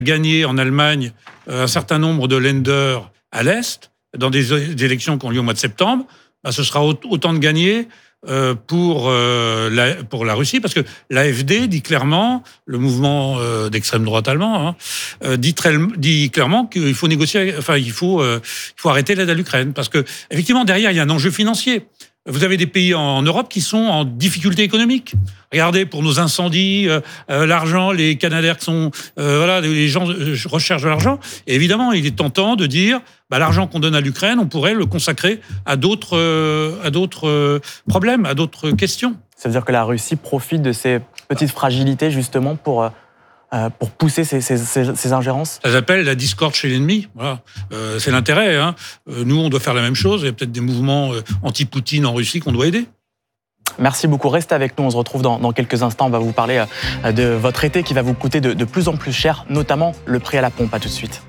gagné en Allemagne un certain nombre de lenders à l'Est, dans des élections qui ont lieu au mois de septembre, ce sera autant de gagné pour la Russie, parce que l'AfD dit clairement, le mouvement d'extrême droite allemand, dit clairement qu'il faut négocier, il faut arrêter l'aide à l'Ukraine, parce que effectivement derrière il y a un enjeu financier. Vous avez des pays en Europe qui sont en difficulté économique. Regardez, pour nos incendies, l'argent, les Canadaires qui sont... les gens recherchent de l'argent. Et évidemment, il est tentant de dire, l'argent qu'on donne à l'Ukraine, on pourrait le consacrer à d'autres problèmes, à d'autres questions. Ça veut dire que la Russie profite de ces petites fragilités, justement, pour pousser ces ingérences? Ça s'appelle la discorde chez l'ennemi. Voilà. C'est l'intérêt. Nous, on doit faire la même chose. Il y a peut-être des mouvements anti-Poutine en Russie qu'on doit aider. Merci beaucoup. Restez avec nous. On se retrouve dans quelques instants. On va vous parler de votre été qui va vous coûter de plus en plus cher, notamment le prix à la pompe. À tout de suite.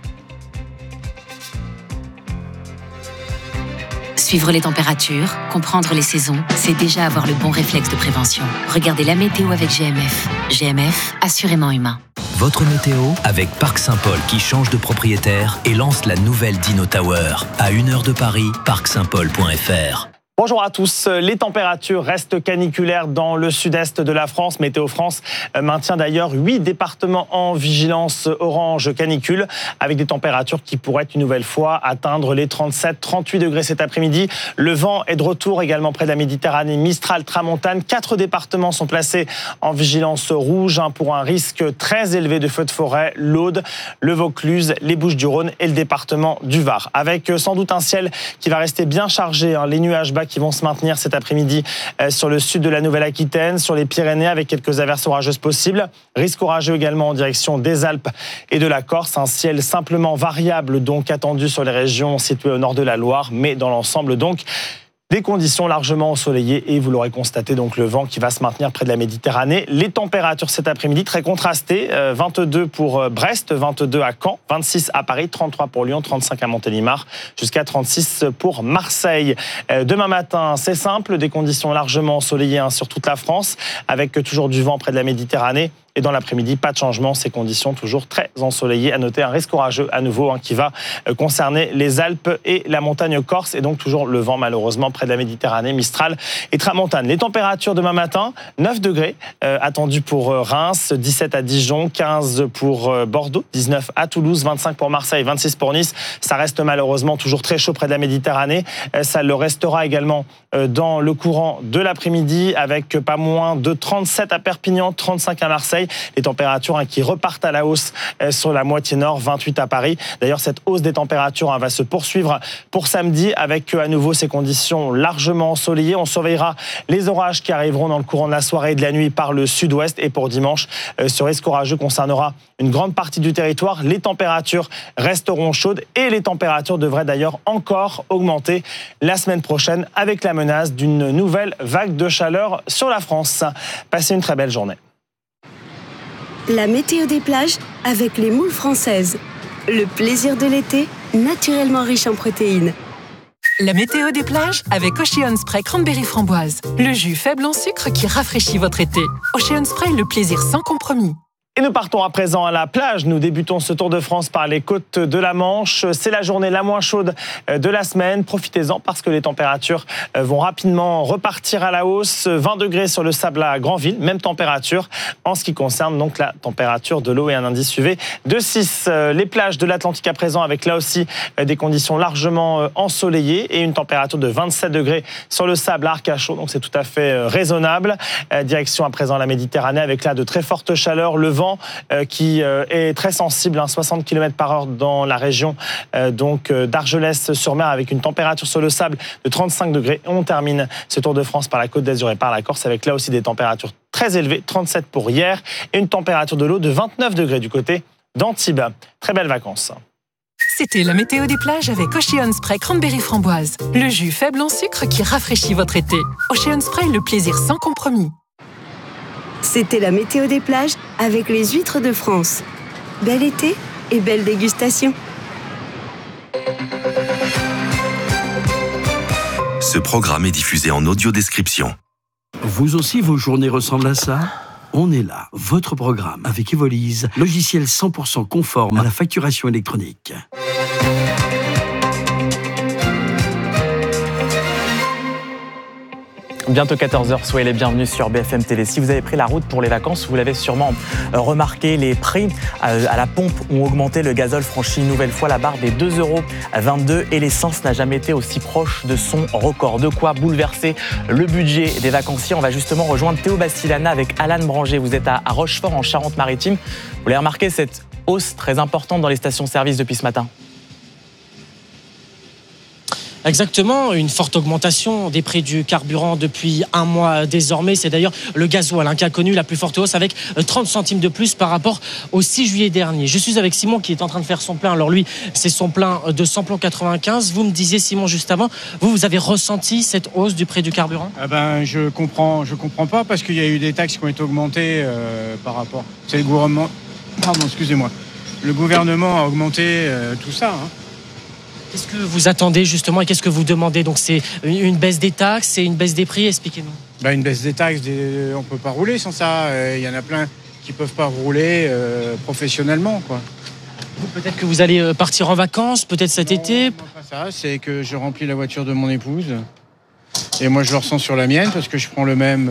Suivre les températures, comprendre les saisons, c'est déjà avoir le bon réflexe de prévention. Regardez la météo avec GMF. GMF, assurément humain. Votre météo avec Parc Saint-Paul qui change de propriétaire et lance la nouvelle Dino Tower. À 1 heure de Paris, parcsaintpaul.fr. Bonjour à tous. Les températures restent caniculaires dans le sud-est de la France. Météo France maintient d'ailleurs 8 départements en vigilance orange canicule, avec des températures qui pourraient une nouvelle fois atteindre les 37-38 degrés cet après-midi. Le vent est de retour également près de la Méditerranée, Mistral, Tramontane. 4 départements sont placés en vigilance rouge pour un risque très élevé de feux de forêt: l'Aude, le Vaucluse, les Bouches-du-Rhône et le département du Var. Avec sans doute un ciel qui va rester bien chargé, les nuages bas qui vont se maintenir cet après-midi sur le sud de la Nouvelle-Aquitaine, sur les Pyrénées, avec quelques averses orageuses possibles. Risque orageux également en direction des Alpes et de la Corse. Un ciel simplement variable donc attendu sur les régions situées au nord de la Loire, mais dans l'ensemble donc des conditions largement ensoleillées et vous l'aurez constaté, donc le vent qui va se maintenir près de la Méditerranée. Les températures cet après-midi très contrastées, 22 pour Brest, 22 à Caen, 26 à Paris, 33 pour Lyon, 35 à Montélimar, jusqu'à 36 pour Marseille. Demain matin, c'est simple, des conditions largement ensoleillées sur toute la France, avec toujours du vent près de la Méditerranée. Et dans l'après-midi, pas de changement, ces conditions toujours très ensoleillées. À noter un risque orageux à nouveau qui va concerner les Alpes et la montagne corse. Et donc toujours le vent malheureusement près de la Méditerranée, Mistral et Tramontane. Les températures demain matin, 9 degrés attendus pour Reims, 17 à Dijon, 15 pour Bordeaux, 19 à Toulouse, 25 pour Marseille, 26 pour Nice. Ça reste malheureusement toujours très chaud près de la Méditerranée. Ça le restera également dans le courant de l'après-midi, avec pas moins de 37 à Perpignan, 35 à Marseille. Les températures qui repartent à la hausse sur la moitié nord, 28 à Paris. D'ailleurs, cette hausse des températures va se poursuivre pour samedi, avec à nouveau ces conditions largement ensoleillées. On surveillera les orages qui arriveront dans le courant de la soirée et de la nuit par le sud-ouest. Et pour dimanche, ce risque orageux concernera une grande partie du territoire. Les températures resteront chaudes et les températures devraient d'ailleurs encore augmenter la semaine prochaine, avec la menace d'une nouvelle vague de chaleur sur la France. Passez une très belle journée. La météo des plages avec les moules françaises. Le plaisir de l'été, naturellement riche en protéines. La météo des plages avec Ocean Spray Cranberry Framboise. Le jus faible en sucre qui rafraîchit votre été. Ocean Spray, le plaisir sans compromis. Et nous partons à présent à la plage. Nous débutons ce Tour de France par les côtes de la Manche. C'est la journée la moins chaude de la semaine. Profitez-en parce que les températures vont rapidement repartir à la hausse. 20 degrés sur le sable à Granville, même température en ce qui concerne donc la température de l'eau et un indice UV de 6. Les plages de l'Atlantique à présent, avec là aussi des conditions largement ensoleillées et une température de 27 degrés sur le sable à Arcachon. Donc c'est tout à fait raisonnable. Direction à présent la Méditerranée, avec là de très fortes chaleurs. Le vent qui est très sensible, 60 km/h dans la région d'Argelès-sur-Mer, avec une température sur le sable de 35 degrés. On termine ce Tour de France par la Côte d'Azur et par la Corse, avec là aussi des températures très élevées, 37 pour hier, et une température de l'eau de 29 degrés du côté d'Antibes. Très belles vacances. C'était la météo des plages avec Ocean Spray Cranberry Framboise. Le jus faible en sucre qui rafraîchit votre été. Ocean Spray, le plaisir sans compromis. C'était la météo des plages avec les huîtres de France. Bel été et belle dégustation. Ce programme est diffusé en audiodescription. Vous aussi, vos journées ressemblent à ça ? On est là, votre programme avec Evolise, logiciel 100% conforme à la facturation électronique. Bientôt 14h, soyez les bienvenus sur BFM TV. Si vous avez pris la route pour les vacances, vous l'avez sûrement remarqué, les prix à la pompe ont augmenté. Le gazole franchit une nouvelle fois la barre des 2,22 € et l'essence n'a jamais été aussi proche de son record. De quoi bouleverser le budget des vacanciers. On va justement rejoindre Théo Bassilana avec Alan Branger. Vous êtes à Rochefort en Charente-Maritime. Vous l'avez remarqué, cette hausse très importante dans les stations-service depuis ce matin? Exactement, une forte augmentation des prix du carburant depuis un mois désormais. C'est d'ailleurs le gasoil qui a connu la plus forte hausse avec 30 centimes de plus par rapport au 6 juillet dernier. Je suis avec Simon qui est en train de faire son plein. Alors lui, c'est son plein de samplon 95. Vous me disiez, Simon, juste avant, vous avez ressenti cette hausse du prix du carburant? Je comprends pas parce qu'il y a eu des taxes qui ont été augmentées par rapport. C'est le gouvernement. Pardon, excusez-moi. Le gouvernement a augmenté tout ça. Qu'est-ce que vous attendez justement et qu'est-ce que vous demandez? Donc c'est une baisse des taxes, c'est une baisse des prix, expliquez-nous. Une baisse des taxes, on ne peut pas rouler sans ça. Il y en a plein qui ne peuvent pas rouler professionnellement, quoi. Vous, peut-être que vous allez partir en vacances, peut-être cet été? Non, pas ça, c'est que je remplis la voiture de mon épouse. Et moi je le ressens sur la mienne parce que je prends le même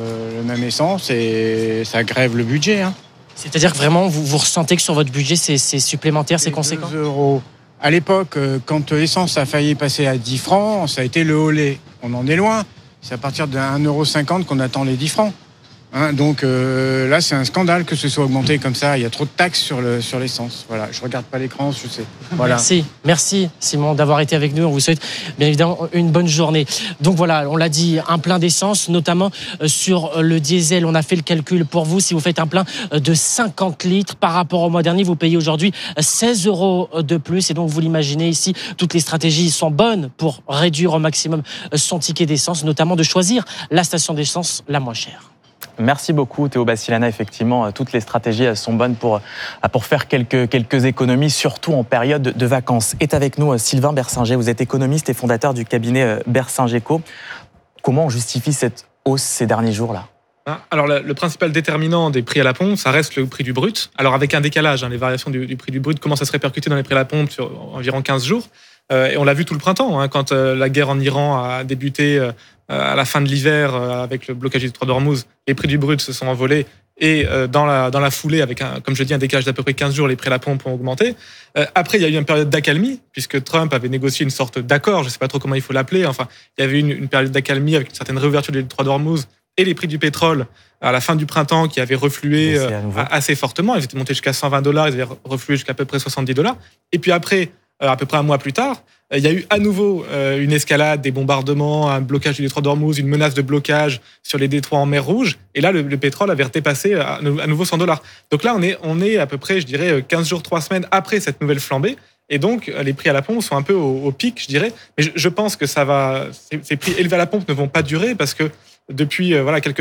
essence et ça grève le budget. C'est-à-dire que vraiment vous ressentez que sur votre budget c'est supplémentaire, c'est conséquent? 2 €. À l'époque, quand l'essence a failli passer à 10 francs, ça a été le holé. On en est loin. C'est à partir de 1,50 € qu'on attend les 10 francs. Donc là, c'est un scandale que ce soit augmenté comme ça. Il y a trop de taxes sur l'essence. Voilà, je regarde pas l'écran, je sais. Voilà. Merci Simon d'avoir été avec nous. On vous souhaite bien évidemment une bonne journée. Donc voilà, on l'a dit, un plein d'essence, notamment sur le diesel. On a fait le calcul pour vous. Si vous faites un plein de 50 litres par rapport au mois dernier, vous payez aujourd'hui 16 € de plus. Et donc vous l'imaginez ici, toutes les stratégies sont bonnes pour réduire au maximum son ticket d'essence, notamment de choisir la station d'essence la moins chère. Merci beaucoup Théo Bassilana. Effectivement, toutes les stratégies sont bonnes pour faire quelques économies, surtout en période de vacances. Est avec nous Sylvain Bersinger. Vous êtes économiste et fondateur du cabinet Bersinger-Co. Comment on justifie cette hausse ces derniers jours-là? Alors, le principal déterminant des prix à la pompe, ça reste le prix du brut. Alors, avec un décalage, les variations du prix du brut commencent à se répercuter dans les prix à la pompe sur environ 15 jours. Et on l'a vu tout le printemps, quand la guerre en Iran a débuté à la fin de l'hiver avec le blocage du détroit d'Ormuz. Les prix du brut se sont envolés et dans la foulée, avec comme je dis, un décalage d'à peu près 15 jours, les prix à la pompe ont augmenté. Après, il y a eu une période d'accalmie, puisque Trump avait négocié une sorte d'accord, je ne sais pas trop comment il faut l'appeler. Enfin, il y avait une période d'accalmie avec une certaine réouverture du détroit d'Ormuz et les prix du pétrole à la fin du printemps qui avaient reflué assez fortement. Ils étaient montés jusqu'à $120, ils avaient reflué jusqu'à à peu près $70. Et puis après, à peu près un mois plus tard, il y a eu à nouveau une escalade, des bombardements, un blocage du détroit d'Ormuz, une menace de blocage sur les détroits en mer Rouge. Et là, le pétrole avait dépassé à nouveau $100. Donc là, on est à peu près, je dirais, 15 jours, 3 semaines après cette nouvelle flambée. Et donc, les prix à la pompe sont un peu au pic, je dirais. Mais je pense que ces prix élevés à la pompe ne vont pas durer parce que depuis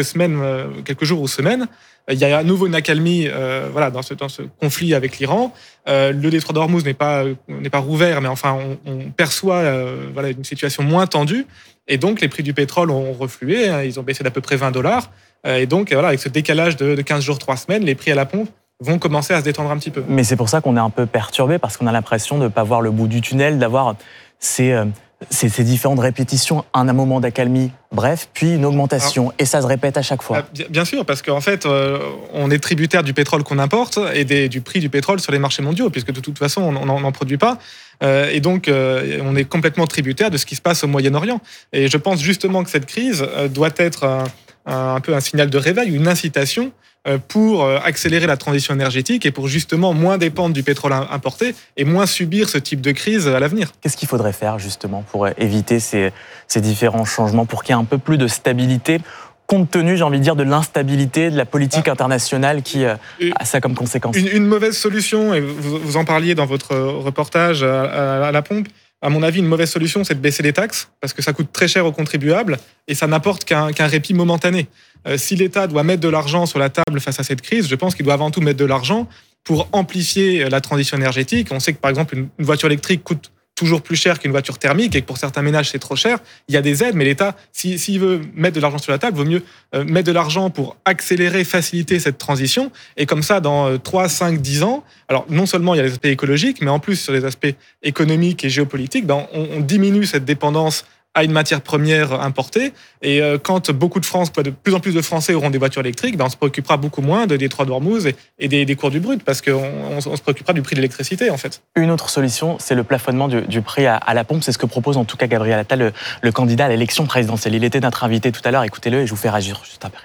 quelques jours ou semaines, il y a à nouveau une accalmie dans ce conflit avec l'Iran. Le détroit d'Ormuz n'est pas rouvert, mais enfin on perçoit une situation moins tendue. Et donc les prix du pétrole ont reflué, ils ont baissé d'à peu près $20. Et donc avec ce décalage de 15 jours, 3 semaines, les prix à la pompe vont commencer à se détendre un petit peu. Mais c'est pour ça qu'on est un peu perturbé, parce qu'on a l'impression de ne pas voir le bout du tunnel, d'avoir ces différentes répétitions, un moment d'accalmie, bref, puis une augmentation. Et ça se répète à chaque fois. Bien sûr, parce qu'en fait, on est tributaire du pétrole qu'on importe et du prix du pétrole sur les marchés mondiaux, puisque de toute façon, on n'en produit pas. Et donc, on est complètement tributaire de ce qui se passe au Moyen-Orient. Et je pense justement que cette crise doit être un peu un signal de réveil, une incitation pour accélérer la transition énergétique et pour justement moins dépendre du pétrole importé et moins subir ce type de crise à l'avenir. Qu'est-ce qu'il faudrait faire justement pour éviter ces différents changements, pour qu'il y ait un peu plus de stabilité, compte tenu, j'ai envie de dire, de l'instabilité de la politique internationale qui a ça comme conséquence? Une mauvaise solution, et vous en parliez dans votre reportage à la pompe, à mon avis, une mauvaise solution, c'est de baisser les taxes, parce que ça coûte très cher aux contribuables et ça n'apporte qu'un répit momentané. Si l'État doit mettre de l'argent sur la table face à cette crise, je pense qu'il doit avant tout mettre de l'argent pour amplifier la transition énergétique. On sait que, par exemple, une voiture électrique coûte toujours plus cher qu'une voiture thermique et que pour certains ménages, c'est trop cher, il y a des aides, mais l'État, s'il veut mettre de l'argent sur la table, vaut mieux mettre de l'argent pour accélérer, faciliter cette transition. Et comme ça, dans 3, 5, 10 ans, alors non seulement il y a les aspects écologiques, mais en plus sur les aspects économiques et géopolitiques, on diminue cette dépendance à une matière première importée. Et quand beaucoup de plus en plus de Français auront des voitures électriques, on se préoccupera beaucoup moins de Détroit d'Ormuz et des cours du brut, parce qu'on se préoccupera du prix de l'électricité, en fait. Une autre solution, c'est le plafonnement du prix à la pompe. C'est ce que propose en tout cas Gabriel Attal, le candidat à l'élection présidentielle. Il était notre invité tout à l'heure. Écoutez-le et je vous fais réagir juste après.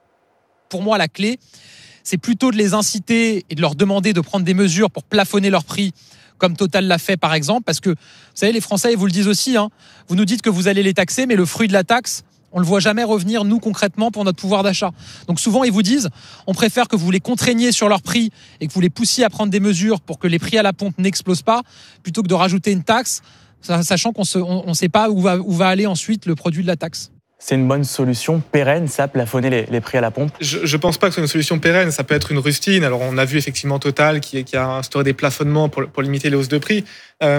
Pour moi, la clé, c'est plutôt de les inciter et de leur demander de prendre des mesures pour plafonner leur prix, comme Total l'a fait par exemple, parce que, vous savez, les Français, ils vous le disent aussi, vous nous dites que vous allez les taxer, mais le fruit de la taxe, on ne le voit jamais revenir, nous, concrètement, pour notre pouvoir d'achat. Donc souvent, ils vous disent, on préfère que vous les contraigniez sur leur prix et que vous les poussiez à prendre des mesures pour que les prix à la pompe n'explosent pas, plutôt que de rajouter une taxe, sachant qu'on ne sait pas où va aller ensuite le produit de la taxe. C'est une bonne solution pérenne, ça, plafonner les prix à la pompe? Je ne pense pas que ce soit une solution pérenne, ça peut être une rustine. Alors on a vu effectivement Total qui a instauré des plafonnements pour limiter les hausses de prix.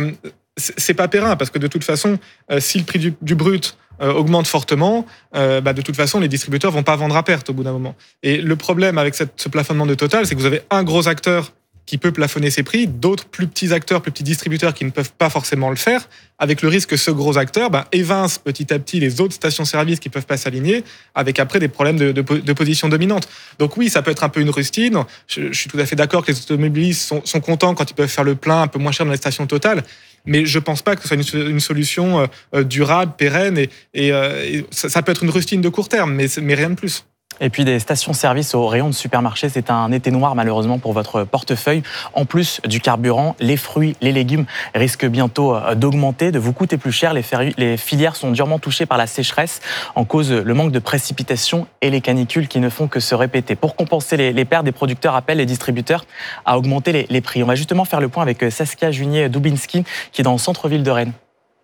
C'est pas périn, parce que de toute façon, si le prix du brut augmente fortement, de toute façon, les distributeurs vont pas vendre à perte au bout d'un moment. Et le problème avec ce plafonnement de Total, c'est que vous avez un gros acteur qui peut plafonner ses prix, d'autres plus petits acteurs, plus petits distributeurs qui ne peuvent pas forcément le faire, avec le risque que ce gros acteur évince petit à petit les autres stations-service qui ne peuvent pas s'aligner, avec après des problèmes de position dominante. Donc oui, ça peut être un peu une rustine. Je suis tout à fait d'accord que les automobilistes sont contents quand ils peuvent faire le plein un peu moins cher dans les stations Total, mais je ne pense pas que ce soit une solution durable, pérenne, et ça peut être une rustine de court terme, mais rien de plus. Et puis des stations-service au rayon de supermarché, c'est un été noir malheureusement pour votre portefeuille. En plus du carburant, les fruits, les légumes risquent bientôt d'augmenter, de vous coûter plus cher. Les filières sont durement touchées par la sécheresse, en cause le manque de précipitations et les canicules qui ne font que se répéter. Pour compenser les pertes, des producteurs appellent les distributeurs à augmenter les prix. On va justement faire le point avec Saskia Junier-Dubinski qui est dans le centre-ville de Rennes.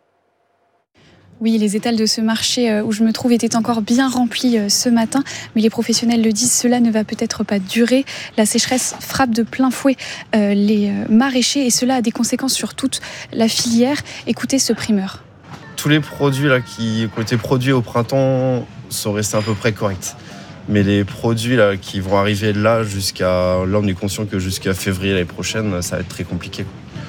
Oui, les étals de ce marché où je me trouve étaient encore bien remplis ce matin, mais les professionnels le disent, cela ne va peut-être pas durer. La sécheresse frappe de plein fouet les maraîchers et cela a des conséquences sur toute la filière. Écoutez ce primeur. Tous les produits là, qui ont été produits au printemps sont restés à peu près corrects. Mais les produits là, qui vont arriver là, on est conscient que jusqu'à février l'année prochaine, ça va être très compliqué.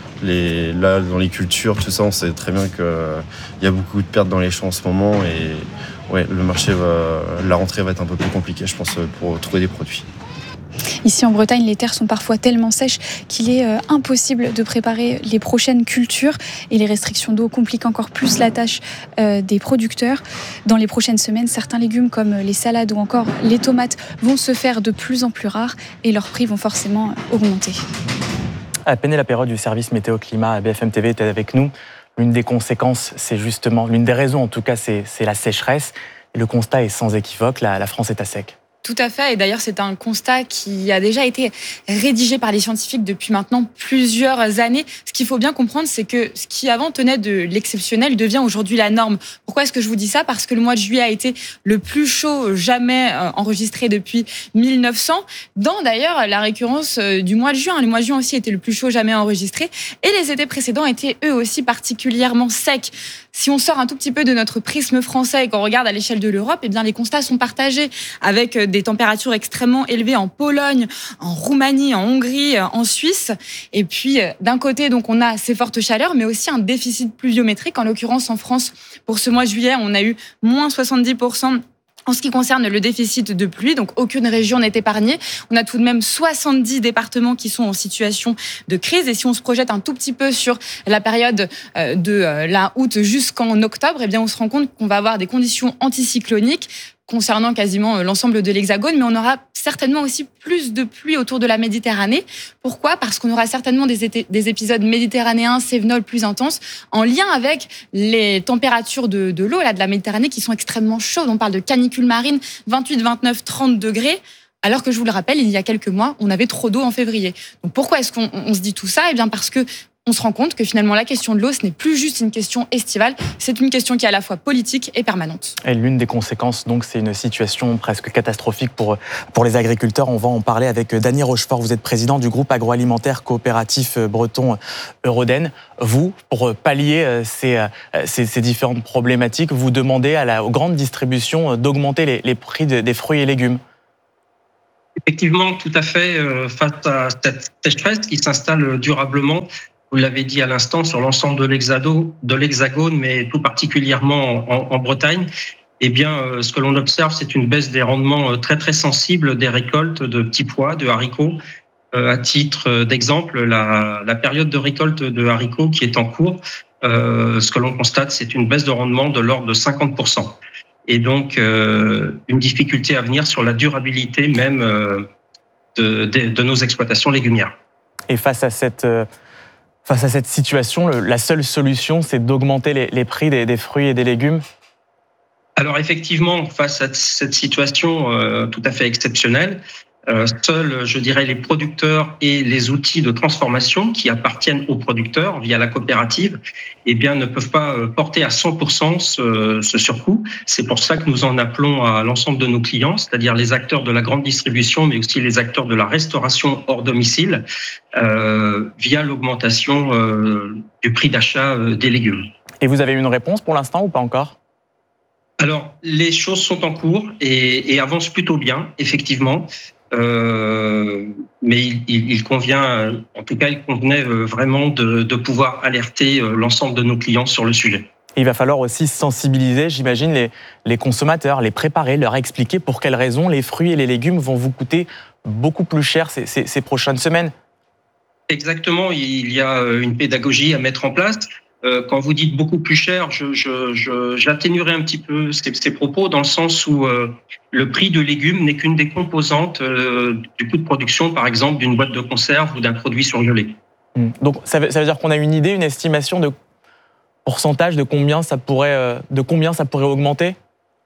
Là, dans les cultures, tout ça, on sait très bien qu'il y a beaucoup de pertes dans les champs en ce moment et le marché, la rentrée va être un peu plus compliquée, je pense, pour trouver des produits. Ici en Bretagne, les terres sont parfois tellement sèches qu'il est impossible de préparer les prochaines cultures et les restrictions d'eau compliquent encore plus la tâche des producteurs. Dans les prochaines semaines, certains légumes comme les salades ou encore les tomates vont se faire de plus en plus rares et leurs prix vont forcément augmenter. Pénélope Perrot du service Météo Climat à BFM TV était avec nous. L'une des conséquences, c'est justement, l'une des raisons en tout cas, c'est la sécheresse. Et le constat est sans équivoque, la France est à sec. Tout à fait, et d'ailleurs c'est un constat qui a déjà été rédigé par les scientifiques depuis maintenant plusieurs années. Ce qu'il faut bien comprendre, c'est que ce qui avant tenait de l'exceptionnel devient aujourd'hui la norme. Pourquoi est-ce que je vous dis ça ? Parce que le mois de juillet a été le plus chaud jamais enregistré depuis 1900, dans d'ailleurs la récurrence du mois de juin. Le mois de juin aussi était le plus chaud jamais enregistré, et les étés précédents étaient eux aussi particulièrement secs. Si on sort un tout petit peu de notre prisme français et qu'on regarde à l'échelle de l'Europe, eh bien les constats sont partagés, avec des températures extrêmement élevées en Pologne, en Roumanie, en Hongrie, en Suisse. Et puis d'un côté, donc on a ces fortes chaleurs, mais aussi un déficit pluviométrique. En l'occurrence, en France, pour ce mois de juillet, on a eu moins 70%. En ce qui concerne le déficit de pluie, donc aucune région n'est épargnée. On a tout de même 70 départements qui sont en situation de crise. Et si on se projette un tout petit peu sur la période de la août jusqu'en octobre, eh bien on se rend compte qu'on va avoir des conditions anticycloniques concernant quasiment l'ensemble de l'Hexagone, mais on aura certainement aussi plus de pluie autour de la Méditerranée. Pourquoi ? Parce qu'on aura certainement des épisodes méditerranéens, cévenols plus intenses, en lien avec les températures de l'eau là, de la Méditerranée qui sont extrêmement chaudes. On parle de canicules marines, 28, 29, 30 degrés. Alors que je vous le rappelle, il y a quelques mois, on avait trop d'eau en février. Donc pourquoi est-ce qu'on se dit tout ça ? Eh bien parce que on se rend compte que finalement la question de l'eau, ce n'est plus juste une question estivale, c'est une question qui est à la fois politique et permanente. Et l'une des conséquences, donc, c'est une situation presque catastrophique pour les agriculteurs. On va en parler avec Dany Rochefort. Vous êtes président du groupe agroalimentaire coopératif breton Euroden. Vous, pour pallier ces différentes problématiques, vous demandez aux grandes distributions d'augmenter les prix des fruits et légumes. Effectivement, tout à fait. Face à cette sécheresse qui s'installe durablement, vous l'avez dit à l'instant, sur l'ensemble de l'Hexagone, mais tout particulièrement en Bretagne, eh bien, ce que l'on observe, c'est une baisse des rendements très très sensibles des récoltes de petits pois, de haricots. À titre d'exemple, la période de récolte de haricots qui est en cours, ce que l'on constate, c'est une baisse de rendement de l'ordre de 50%. Et donc, une difficulté à venir sur la durabilité même de nos exploitations légumières. Et face à cette situation, la seule solution, c'est d'augmenter les prix des fruits et des légumes? Alors effectivement, face à cette situation tout à fait exceptionnelle, seuls, je dirais, les producteurs et les outils de transformation qui appartiennent aux producteurs via la coopérative, eh bien, ne peuvent pas porter à 100% ce surcoût. C'est pour ça que nous en appelons à l'ensemble de nos clients, c'est-à-dire les acteurs de la grande distribution, mais aussi les acteurs de la restauration hors domicile, via l'augmentation du prix d'achat des légumes. Et vous avez eu une réponse pour l'instant ou pas encore ? Alors, les choses sont en cours et avancent plutôt bien, effectivement. Mais il convient, en tout cas, il convenait vraiment de pouvoir alerter l'ensemble de nos clients sur le sujet. Il va falloir aussi sensibiliser, j'imagine, les consommateurs, les préparer, leur expliquer pour quelles raisons les fruits et les légumes vont vous coûter beaucoup plus cher ces prochaines semaines. Exactement, il y a une pédagogie à mettre en place. Quand vous dites beaucoup plus cher, j'atténuerai un petit peu ces propos dans le sens où le prix de légumes n'est qu'une des composantes du coût de production, par exemple, d'une boîte de conserve ou d'un produit surgelé. Donc ça veut dire qu'on a une idée, une estimation de pourcentage de combien ça pourrait augmenter ?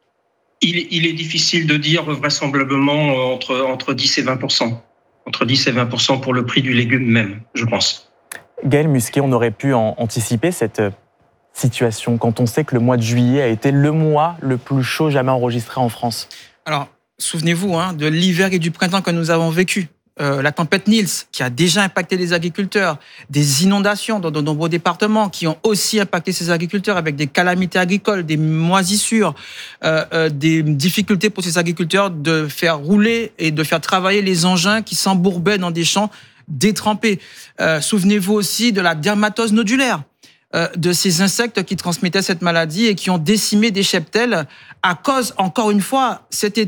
Il est difficile de dire, vraisemblablement entre 10 et 20%. Entre 10 et 20% pour le prix du légume même, je pense. Gaël Musquet, on aurait pu anticiper cette situation quand on sait que le mois de juillet a été le mois le plus chaud jamais enregistré en France. Alors, souvenez-vous de l'hiver et du printemps que nous avons vécu. La tempête Nils, qui a déjà impacté les agriculteurs, des inondations dans de nombreux départements qui ont aussi impacté ces agriculteurs avec des calamités agricoles, des moisissures, des difficultés pour ces agriculteurs de faire rouler et de faire travailler les engins qui s'embourbaient dans des champs détrempés. Souvenez-vous aussi de la dermatose nodulaire, de ces insectes qui transmettaient cette maladie et qui ont décimé des cheptels à cause, encore une fois, cet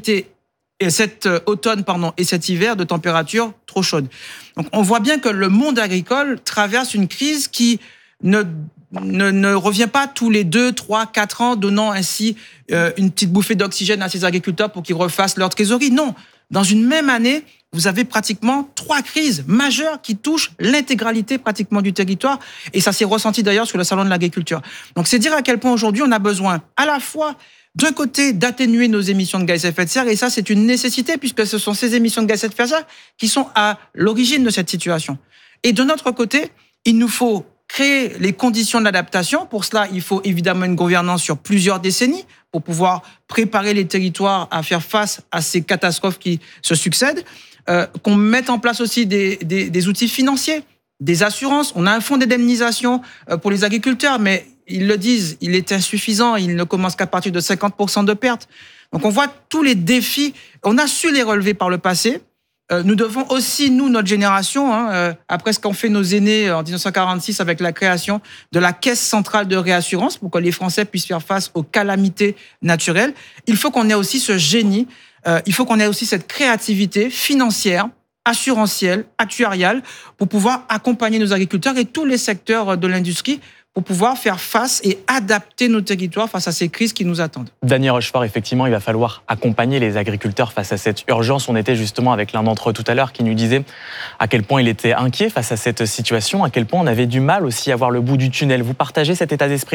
automne et cet hiver de températures trop chaudes. Donc on voit bien que le monde agricole traverse une crise qui ne revient pas tous les 2, 3, 4 ans, donnant ainsi une petite bouffée d'oxygène à ces agriculteurs pour qu'ils refassent leur trésorerie. Non, dans une même année, vous avez pratiquement 3 crises majeures qui touchent l'intégralité pratiquement du territoire. Et ça s'est ressenti d'ailleurs sur le salon de l'agriculture. Donc c'est dire à quel point aujourd'hui on a besoin à la fois d'un côté d'atténuer nos émissions de gaz à effet de serre. Et ça c'est une nécessité puisque ce sont ces émissions de gaz à effet de serre qui sont à l'origine de cette situation. Et de notre côté, il nous faut créer les conditions de l'adaptation. Pour cela, il faut évidemment une gouvernance sur plusieurs décennies pour pouvoir préparer les territoires à faire face à ces catastrophes qui se succèdent. Qu'on mette en place aussi des outils financiers, des assurances. On a un fonds d'indemnisation pour les agriculteurs, mais ils le disent, il est insuffisant, il ne commence qu'à partir de 50% de pertes. Donc on voit tous les défis, on a su les relever par le passé. Nous devons aussi, nous, notre génération, après ce qu'ont fait nos aînés en 1946 avec la création de la Caisse centrale de réassurance pour que les Français puissent faire face aux calamités naturelles, il faut qu'on ait aussi ce génie. Il faut qu'on ait aussi cette créativité financière, assurantielle, actuariale, pour pouvoir accompagner nos agriculteurs et tous les secteurs de l'industrie pour pouvoir faire face et adapter nos territoires face à ces crises qui nous attendent. Dany Rochefort, effectivement, il va falloir accompagner les agriculteurs face à cette urgence. On était justement avec l'un d'entre eux tout à l'heure qui nous disait à quel point il était inquiet face à cette situation, à quel point on avait du mal aussi à voir le bout du tunnel. Vous partagez cet état d'esprit ?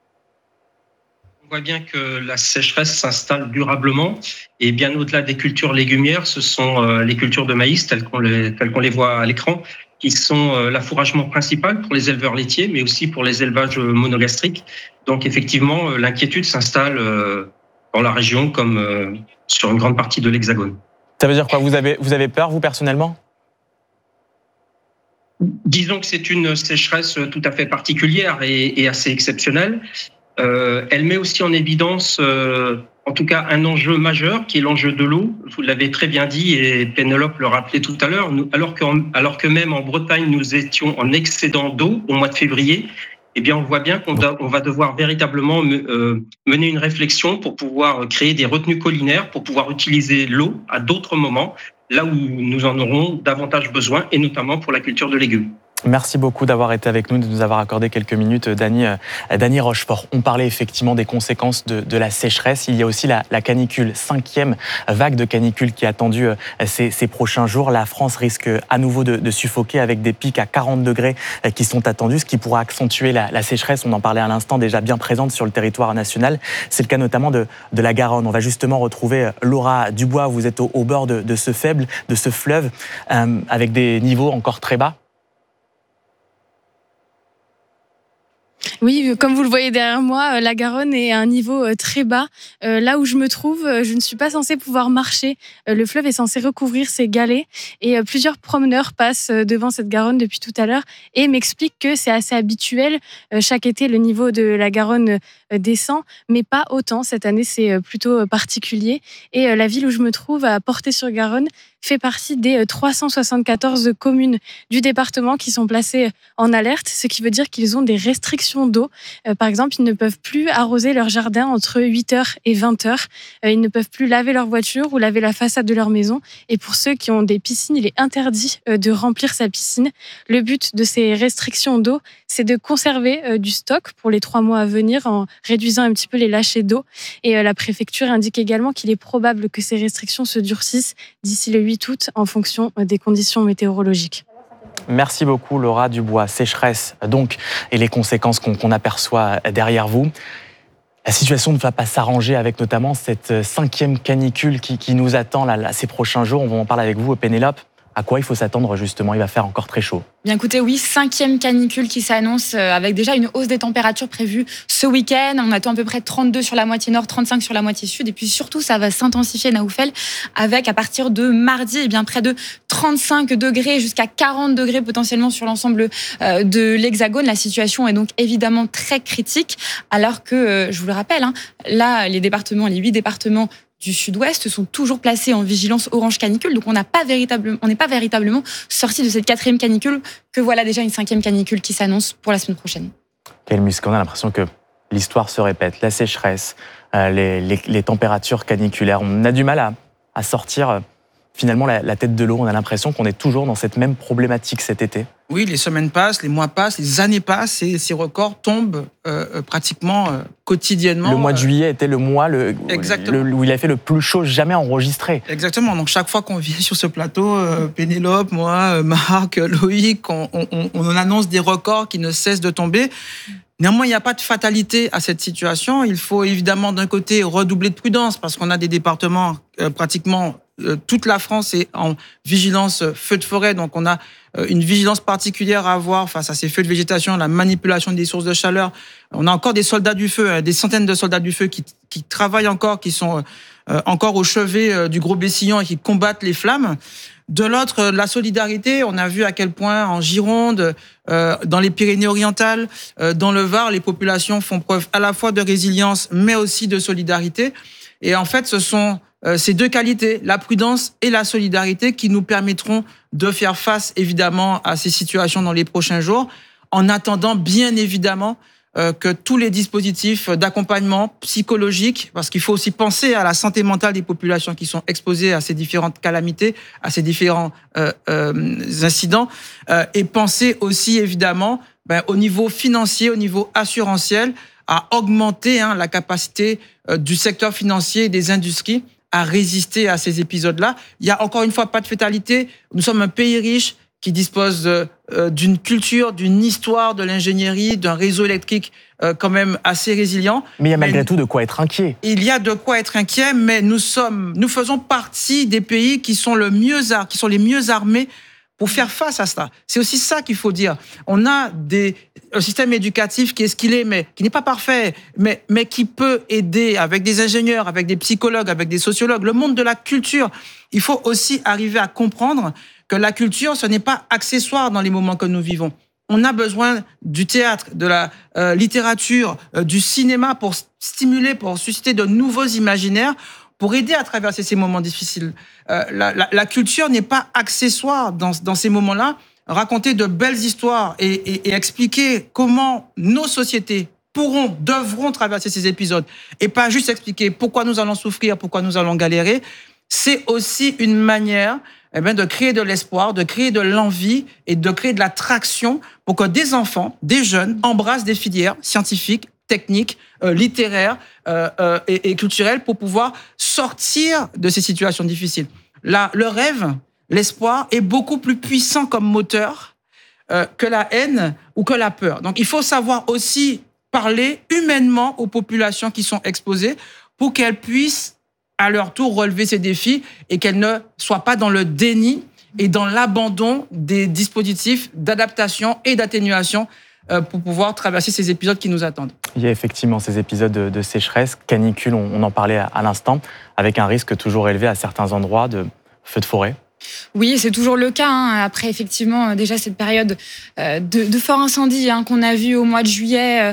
On voit bien que la sécheresse s'installe durablement et bien au-delà des cultures légumières, ce sont les cultures de maïs telles qu'on les voit à l'écran qui sont l'affouragement principal pour les éleveurs laitiers, mais aussi pour les élevages monogastriques. Donc effectivement, l'inquiétude s'installe dans la région comme sur une grande partie de l'Hexagone. Ça veut dire quoi ? Vous avez peur, vous, personnellement ? Disons que c'est une sécheresse tout à fait particulière et assez exceptionnelle. Elle met aussi en évidence, en tout cas, un enjeu majeur qui est l'enjeu de l'eau. Vous l'avez très bien dit et Pénélope le rappelait tout à l'heure. Alors que même en Bretagne, nous étions en excédent d'eau au mois de février, eh bien, on voit bien qu'on va devoir véritablement mener une réflexion pour pouvoir créer des retenues collinaires, pour pouvoir utiliser l'eau à d'autres moments, là où nous en aurons davantage besoin, et notamment pour la culture de légumes. Merci beaucoup d'avoir été avec nous, de nous avoir accordé quelques minutes, Dany Rochefort. On parlait effectivement des conséquences de la sécheresse. Il y a aussi la canicule, 5e vague de canicule qui est attendue ces prochains jours. La France risque à nouveau de suffoquer avec des pics à 40 degrés qui sont attendus, ce qui pourra accentuer la sécheresse. On en parlait à l'instant, déjà bien présente sur le territoire national. C'est le cas notamment de la Garonne. On va justement retrouver Laura Dubois. Vous êtes au bord de ce fleuve, avec des niveaux encore très bas. Oui, comme vous le voyez derrière moi, la Garonne est à un niveau très bas. Là où je me trouve, je ne suis pas censée pouvoir marcher. Le fleuve est censé recouvrir ses galets et plusieurs promeneurs passent devant cette Garonne depuis tout à l'heure et m'expliquent que c'est assez habituel. Chaque été, le niveau de la Garonne descend, mais pas autant. Cette année, c'est plutôt particulier. Et la ville où je me trouve, à Portet-sur-Garonne, fait partie des 374 communes du département qui sont placées en alerte, ce qui veut dire qu'ils ont des restrictions d'eau. Par exemple, ils ne peuvent plus arroser leur jardin entre 8h et 20h. Ils ne peuvent plus laver leur voiture ou laver la façade de leur maison. Et pour ceux qui ont des piscines, il est interdit de remplir sa piscine. Le but de ces restrictions d'eau, c'est de conserver du stock pour les 3 mois à venir en réduisant un petit peu les lâchers d'eau. Et la préfecture indique également qu'il est probable que ces restrictions se durcissent d'ici le 8 août en fonction des conditions météorologiques. Merci beaucoup Laura Dubois. Sécheresse donc et les conséquences qu'on aperçoit derrière vous. La situation ne va pas s'arranger avec notamment cette 5e canicule qui nous attend là, ces prochains jours. On va en parler avec vous, Pénélope. À quoi il faut s'attendre justement ? Il va faire encore très chaud. Bien écoutez, oui, 5e canicule qui s'annonce avec déjà une hausse des températures prévues ce week-end. On attend à peu près 32 sur la moitié nord, 35 sur la moitié sud. Et puis surtout, ça va s'intensifier, Naoufel, avec à partir de mardi, eh bien, près de 35 degrés jusqu'à 40 degrés potentiellement sur l'ensemble de l'Hexagone. La situation est donc évidemment très critique. Alors que, je vous le rappelle, là, les 8 départements du sud-ouest sont toujours placés en vigilance orange canicule. Donc on n'est pas véritablement sorti de cette 4e canicule, que voilà déjà une 5e canicule qui s'annonce pour la semaine prochaine. Quel muscle, on a l'impression que l'histoire se répète. La sécheresse, les températures caniculaires. On a du mal à sortir finalement la tête de l'eau. On a l'impression qu'on est toujours dans cette même problématique cet été. Oui, les semaines passent, les mois passent, les années passent et ces records tombent pratiquement quotidiennement. Le mois de juillet était le mois où il a fait le plus chaud jamais enregistré. Exactement. Donc chaque fois qu'on vient sur ce plateau, Pénélope, moi, Marc, Loïc, on annonce des records qui ne cessent de tomber. Néanmoins, il n'y a pas de fatalité à cette situation. Il faut évidemment d'un côté redoubler de prudence parce qu'on a des départements pratiquement toute la France est en vigilance feu de forêt, donc on a une vigilance particulière à avoir face à ces feux de végétation, la manipulation des sources de chaleur. On a encore des soldats du feu, des centaines de soldats du feu qui travaillent encore, qui sont encore au chevet du Gros Bessillon et qui combattent les flammes. De l'autre, la solidarité, on a vu à quel point en Gironde, dans les Pyrénées-Orientales, dans le Var, les populations font preuve à la fois de résilience mais aussi de solidarité. Et en fait, ce sont ces deux qualités, la prudence et la solidarité, qui nous permettront de faire face évidemment à ces situations dans les prochains jours, en attendant bien évidemment que tous les dispositifs d'accompagnement psychologique, parce qu'il faut aussi penser à la santé mentale des populations qui sont exposées à ces différentes calamités, à ces différents incidents, et penser aussi évidemment au niveau financier, au niveau assurantiel, à augmenter la capacité du secteur financier et des industries à résister à ces épisodes-là. Il y a encore une fois pas de fatalité. Nous sommes un pays riche qui dispose d'une culture, d'une histoire de l'ingénierie, d'un réseau électrique quand même assez résilient. Mais il y a malgré tout de quoi être inquiet. Il y a de quoi être inquiet, mais nous faisons partie des pays qui sont les mieux armés pour faire face à cela. C'est aussi ça qu'il faut dire. On a un système éducatif qui est ce qu'il est, mais qui n'est pas parfait, mais qui peut aider avec des ingénieurs, avec des psychologues, avec des sociologues. Le monde de la culture, il faut aussi arriver à comprendre que la culture, ce n'est pas accessoire dans les moments que nous vivons. On a besoin du théâtre, de la littérature, du cinéma pour stimuler, pour susciter de nouveaux imaginaires, pour aider à traverser ces moments difficiles. La culture n'est pas accessoire dans ces moments-là. Raconter de belles histoires et expliquer comment nos sociétés devront traverser ces épisodes et pas juste expliquer pourquoi nous allons souffrir, pourquoi nous allons galérer, c'est aussi une manière de créer de l'espoir, de créer de l'envie et de créer de l'attraction pour que des enfants, des jeunes embrassent des filières scientifiques, techniques, littéraires et culturelles pour pouvoir sortir de ces situations difficiles. Là, le rêve, l'espoir est beaucoup plus puissant comme moteur que la haine ou que la peur. Donc, il faut savoir aussi parler humainement aux populations qui sont exposées pour qu'elles puissent à leur tour relever ces défis et qu'elles ne soient pas dans le déni et dans l'abandon des dispositifs d'adaptation et d'atténuation pour pouvoir traverser ces épisodes qui nous attendent. Il y a effectivement ces épisodes de sécheresse, canicule, on en parlait à l'instant, avec un risque toujours élevé à certains endroits de feux de forêt. Oui, c'est toujours le cas. Après, effectivement, déjà cette période de fort incendie qu'on a vu au mois de juillet,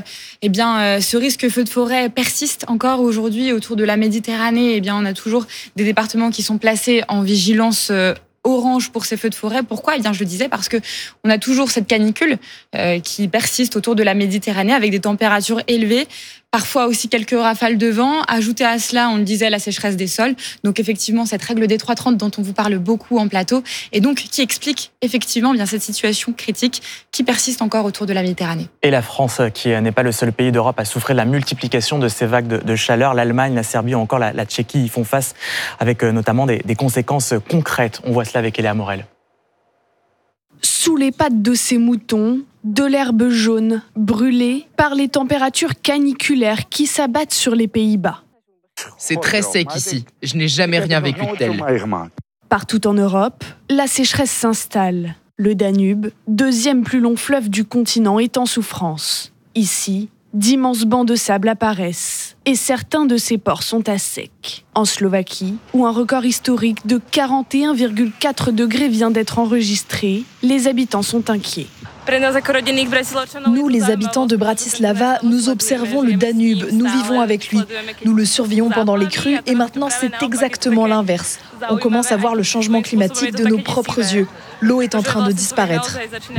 ce risque feu de forêt persiste encore aujourd'hui autour de la Méditerranée. On a toujours des départements qui sont placés en vigilance orange pour ces feux de forêt. Pourquoi ? Je le disais, parce que on a toujours cette canicule qui persiste autour de la Méditerranée avec des températures élevées, parfois aussi quelques rafales de vent. Ajouté à cela, on le disait, la sécheresse des sols. Donc effectivement, cette règle des 3,30 dont on vous parle beaucoup en plateau, et donc qui explique effectivement cette situation critique qui persiste encore autour de la Méditerranée. Et la France, qui n'est pas le seul pays d'Europe à souffrir de la multiplication de ces vagues de chaleur, l'Allemagne, la Serbie ou encore la Tchéquie y font face avec notamment des conséquences concrètes. On voit cela avec Eléa Morel. Sous les pattes de ces moutons, de l'herbe jaune, brûlée par les températures caniculaires qui s'abattent sur les Pays-Bas. C'est très sec ici. Je n'ai jamais rien vécu de tel. Partout en Europe, la sécheresse s'installe. Le Danube, deuxième plus long fleuve du continent, est en souffrance. Ici, d'immenses bancs de sable apparaissent et certains de ces ports sont à sec. En Slovaquie, où un record historique de 41,4 degrés vient d'être enregistré, les habitants sont inquiets. Nous, les habitants de Bratislava, nous observons le Danube, nous vivons avec lui. Nous le surveillons pendant les crues et maintenant c'est exactement l'inverse. On commence à voir le changement climatique de nos propres yeux. L'eau est en train de disparaître.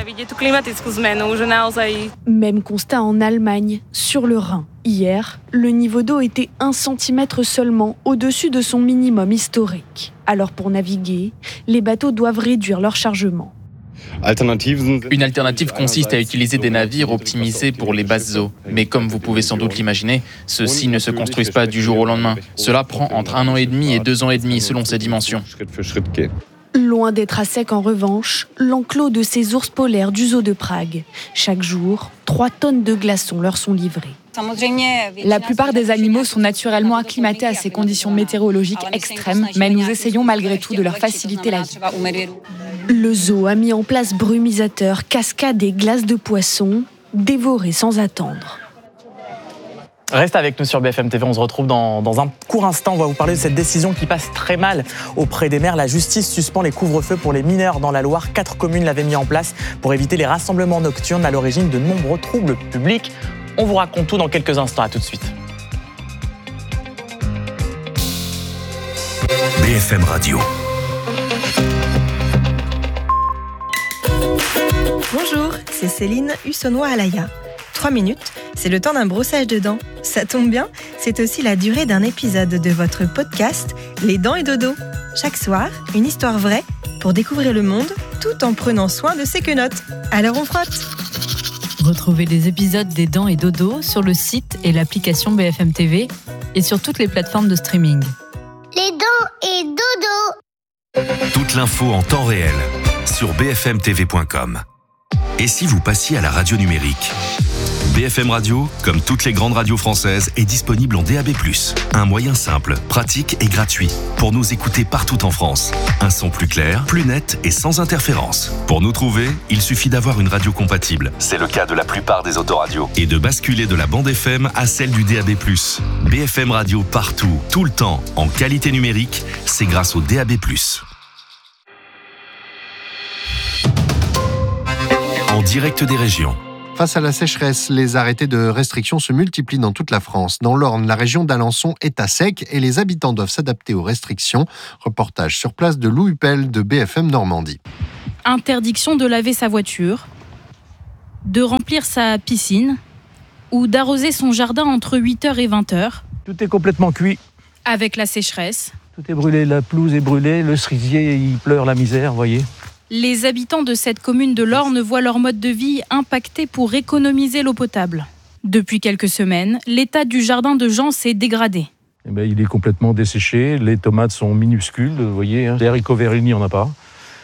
Même constat en Allemagne, sur le Rhin. Hier, le niveau d'eau était 1 cm seulement au-dessus de son minimum historique. Alors pour naviguer, les bateaux doivent réduire leur chargement. Une alternative consiste à utiliser des navires optimisés pour les basses eaux. Mais comme vous pouvez sans doute l'imaginer, ceux-ci ne se construisent pas du jour au lendemain. Cela prend entre 1 an et demi et 2 ans et demi selon ses dimensions. Loin d'être à sec en revanche, l'enclos de ces ours polaires du zoo de Prague. Chaque jour, 3 tonnes de glaçons leur sont livrées. La plupart des animaux sont naturellement acclimatés à ces conditions météorologiques extrêmes, mais nous essayons malgré tout de leur faciliter la vie. Le zoo a mis en place brumisateurs, cascades et glaces de poissons, dévorées sans attendre. Reste avec nous sur BFM TV, on se retrouve dans un court instant. On va vous parler de cette décision qui passe très mal auprès des maires. La justice suspend les couvre-feux pour les mineurs dans la Loire. 4 communes l'avaient mis en place pour éviter les rassemblements nocturnes à l'origine de nombreux troubles publics. On vous raconte tout dans quelques instants, à tout de suite. BFM Radio. Bonjour, c'est Céline Hussonnois-Alaya. 3 minutes, c'est le temps d'un brossage de dents. Ça tombe bien, c'est aussi la durée d'un épisode de votre podcast Les Dents et Dodo. Chaque soir, une histoire vraie pour découvrir le monde tout en prenant soin de ses quenottes. Alors on frotte. Retrouvez les épisodes des Dents et Dodo sur le site et l'application BFM TV et sur toutes les plateformes de streaming. Les Dents et Dodo. Toute l'info en temps réel sur bfmtv.com. Et si vous passiez à la radio numérique ? BFM Radio, comme toutes les grandes radios françaises, est disponible en DAB+. Un moyen simple, pratique et gratuit pour nous écouter partout en France. Un son plus clair, plus net et sans interférence. Pour nous trouver, il suffit d'avoir une radio compatible. C'est le cas de la plupart des autoradios. Et de basculer de la bande FM à celle du DAB+. BFM Radio partout, tout le temps, en qualité numérique, c'est grâce au DAB+. En direct des régions. Face à la sécheresse, les arrêtés de restriction se multiplient dans toute la France. Dans l'Orne, la région d'Alençon est à sec et les habitants doivent s'adapter aux restrictions. Reportage sur place de Lou Huppel de BFM Normandie. Interdiction de laver sa voiture, de remplir sa piscine ou d'arroser son jardin entre 8h et 20h. Tout est complètement cuit. Avec la sécheresse. Tout est brûlé, la pelouse est brûlée, le cerisier il pleure la misère, vous voyez. Les habitants de cette commune de l'Orne voient leur mode de vie impacté pour économiser l'eau potable. Depuis quelques semaines, l'état du jardin de Jean s'est dégradé. Il est complètement desséché, les tomates sont minuscules, vous voyez. Les haricots verts, il n'y en a pas.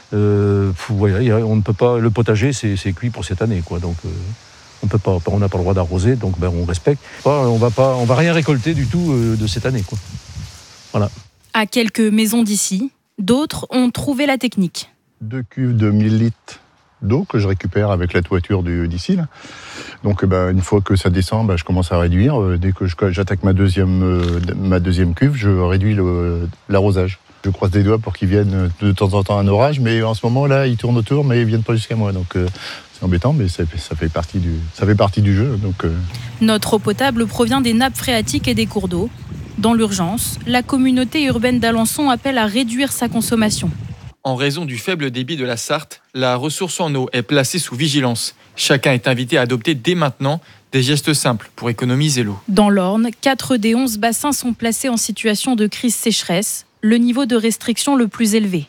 Voilà, on ne peut pas. Le potager, c'est cuit pour cette année, quoi. Donc on peut pas, on n'a pas le droit d'arroser, donc on respecte. On va rien récolter du tout de cette année, quoi. Voilà. À quelques maisons d'ici, d'autres ont trouvé la technique. 2 cuves de 1000 litres d'eau que je récupère avec la toiture d'ici. Là. Donc une fois que ça descend, je commence à réduire. Dès que j'attaque ma deuxième cuve, je réduis l'arrosage. Je croise des doigts pour qu'ils viennent de temps en temps un orage, mais en ce moment là, ils tournent autour, mais ils viennent pas jusqu'à moi. Donc c'est embêtant, mais ça fait partie du jeu. Donc, Notre eau potable provient des nappes phréatiques et des cours d'eau. Dans l'urgence, la communauté urbaine d'Alençon appelle à réduire sa consommation. En raison du faible débit de la Sarthe, la ressource en eau est placée sous vigilance. Chacun est invité à adopter dès maintenant des gestes simples pour économiser l'eau. Dans l'Orne, 4 des 11 bassins sont placés en situation de crise sécheresse, le niveau de restriction le plus élevé.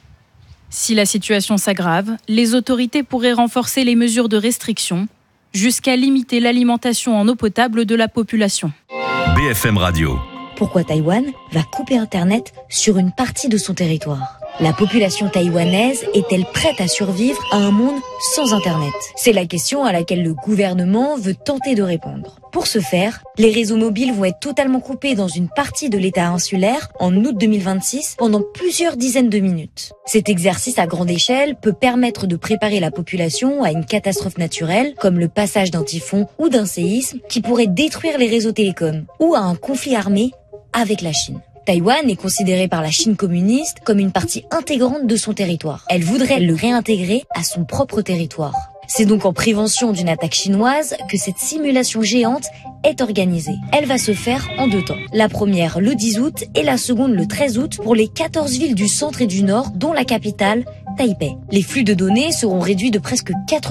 Si la situation s'aggrave, les autorités pourraient renforcer les mesures de restriction jusqu'à limiter l'alimentation en eau potable de la population. BFM Radio. Pourquoi Taïwan va couper Internet sur une partie de son territoire ? La population taïwanaise est-elle prête à survivre à un monde sans Internet ? C'est la question à laquelle le gouvernement veut tenter de répondre. Pour ce faire, les réseaux mobiles vont être totalement coupés dans une partie de l'État insulaire en août 2026 pendant plusieurs dizaines de minutes. Cet exercice à grande échelle peut permettre de préparer la population à une catastrophe naturelle comme le passage d'un typhon ou d'un séisme qui pourrait détruire les réseaux télécoms ou à un conflit armé avec la Chine. Taïwan est considérée par la Chine communiste comme une partie intégrante de son territoire. Elle voudrait le réintégrer à son propre territoire. C'est donc en prévention d'une attaque chinoise que cette simulation géante est organisée. Elle va se faire en 2 temps. La première le 10 août et la seconde le 13 août pour les 14 villes du centre et du nord, dont la capitale, Taipei. Les flux de données seront réduits de presque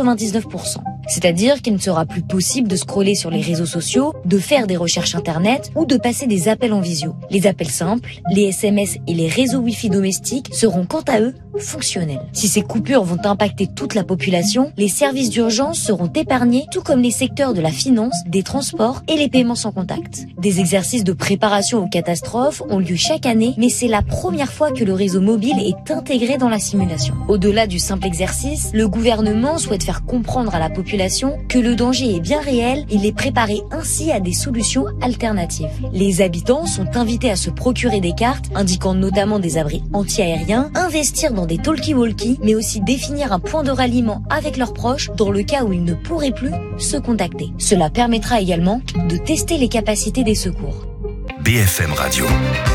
99%. C'est-à-dire qu'il ne sera plus possible de scroller sur les réseaux sociaux, de faire des recherches internet ou de passer des appels en visio. Les appels simples, les SMS et les réseaux Wi-Fi domestiques seront quant à eux fonctionnels. Si ces coupures vont impacter toute la population, les services d'urgence seront épargnés, tout comme les secteurs de la finance, des transports et les paiements sans contact. Des exercices de préparation aux catastrophes ont lieu chaque année, mais c'est la première fois que le réseau mobile est intégré dans la simulation. Au-delà du simple exercice, le gouvernement souhaite faire comprendre à la population que le danger est bien réel et les préparer ainsi à des solutions alternatives. Les habitants sont invités à se procurer des cartes indiquant notamment des abris anti-aériens, investir dans des talkie-walkie, mais aussi définir un point de ralliement avec leurs proches dans le cas où ils ne pourraient plus se contacter. Cela permettra également de tester les capacités des secours. BFM Radio.